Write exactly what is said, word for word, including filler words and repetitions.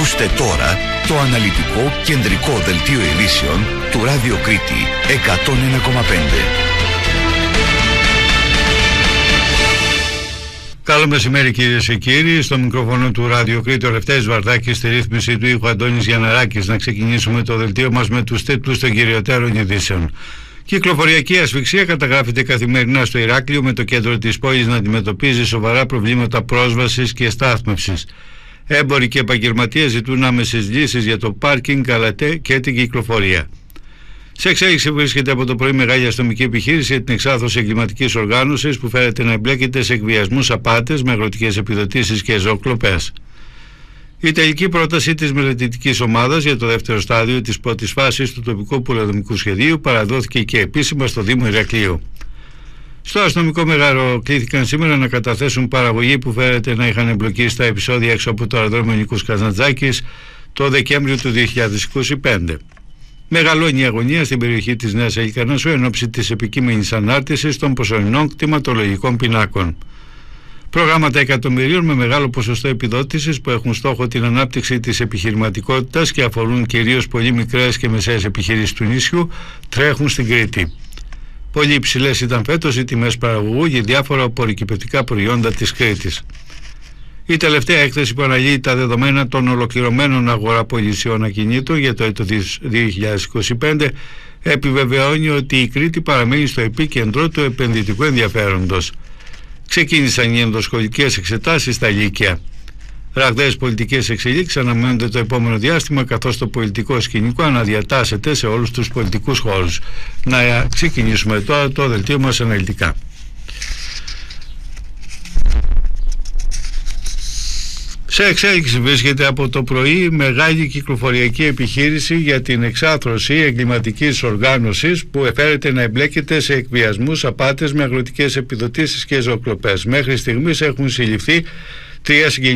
Ακούστε τώρα το αναλυτικό κεντρικό δελτίο ειδήσεων του Ράδιο Κρήτη εκατόν ένα κόμμα πέντε. Καλό μεσημέρι κυρίες και κύριοι. Στο μικρόφωνο του Ράδιο Κρήτη ο Λευτέρης Βαρδάκης, στη ρύθμιση του ήχου Αντώνης Γιανναράκης. Να ξεκινήσουμε το δελτίο μας με τους τίτλους των κυριωτέρων ειδήσεων. Κυκλοφοριακή ασφυξία καταγράφεται καθημερινά στο Ηράκλειο, με το κέντρο της πόλης να αντιμετωπίζει σοβαρά προβλήματα πρόσβασης και στάθμευσης. Έμποροι και επαγγελματίες ζητούν άμεσες λύσεις για το πάρκινγκ αλλά και την κυκλοφορία. Σε εξέλιξη βρίσκεται από το πρωί μεγάλη αστυνομική επιχείρηση για την εξάρθρωση εγκληματικής οργάνωσης που φέρεται να εμπλέκεται σε εκβιασμούς, απάτες με αγροτικές επιδοτήσεις και ζωοκλοπές. Η τελική πρόταση της μελετητικής ομάδας για το δεύτερο στάδιο της πρώτης φάσης του τοπικού πολεοδομικού σχεδίου παραδόθηκε και επίσημα στο Δήμο Ηρακλείου. Στο αστυνομικό μεγάρο κλήθηκαν σήμερα να καταθέσουν παραγωγή που φέρεται να είχαν εμπλοκή στα επεισόδια έξω από το αεροδρόμιο Νίκος Καζαντζάκης το Δεκέμβριο του δύο χιλιάδες είκοσι πέντε. Μεγαλώνει η αγωνία στην περιοχή της Νέας Ελικανάσου εν ώψη της επικείμενης ανάρτησης των προσωρινών κτηματολογικών πινάκων. Προγράμματα εκατομμυρίων με μεγάλο ποσοστό επιδότησης που έχουν στόχο την ανάπτυξη της επιχειρηματικότητας και αφορούν κυρίως πολύ μικρές και μεσαίες επιχειρήσεις του νησιού τρέχουν στην Κρήτη. Πολύ υψηλές ήταν φέτος οι τιμές παραγωγού για διάφορα απορρικυπευτικά προϊόντα της Κρήτης. Η τελευταία έκθεση που αναλύει τα δεδομένα των ολοκληρωμένων αγοραπολισιών ακινήτων για το έτος δύο χιλιάδες είκοσι πέντε επιβεβαιώνει ότι η Κρήτη παραμένει στο επίκεντρο του επενδυτικού ενδιαφέροντος. Ξεκίνησαν οι ενδοσχολικές εξετάσεις στα Λύκεια. Ραγδαίες πολιτικές εξελίξεις αναμένονται το επόμενο διάστημα, καθώς το πολιτικό σκηνικό αναδιατάσσεται σε όλους τους πολιτικούς χώρους. Να ξεκινήσουμε τώρα το δελτίο μας αναλυτικά. Σε εξέλιξη βρίσκεται από το πρωί μεγάλη κυκλοφοριακή επιχείρηση για την εξάρθρωση εγκληματικής οργάνωσης που εφέρεται να εμπλέκεται σε εκβιασμούς, απάτες με αγροτικές επιδοτήσεις και ζωοκλοπές. Μέχρι στιγμής έχουν συλληφθεί τρία